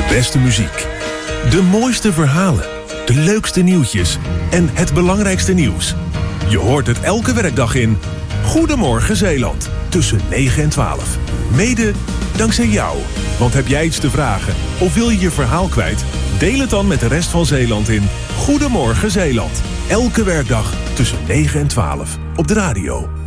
De beste muziek. De mooiste verhalen. De leukste nieuwtjes. En het belangrijkste nieuws. Je hoort het elke werkdag in Goedemorgen Zeeland. Tussen 9 en 12. Mede dankzij jou. Want heb jij iets te vragen of wil je je verhaal kwijt? Deel het dan met de rest van Zeeland in Goedemorgen Zeeland. Elke werkdag tussen 9 en 12 op de radio.